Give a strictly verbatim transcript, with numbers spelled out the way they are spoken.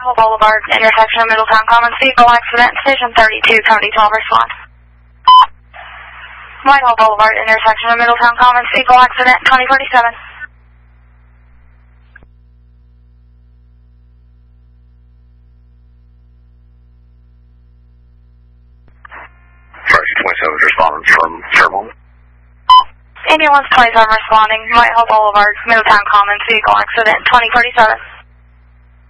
Whitehall Boulevard, intersection of Middletown Commons, vehicle accident, station thirty-two, County twelve, respond. Whitehall Boulevard, intersection of Middletown Commons, vehicle accident, twenty forty-seven. Taxi twenty-seven is responding from Fairmont. Ambulance twenty-seven responding, Whitehall Boulevard, Middletown Commons, vehicle accident, twenty forty-seven.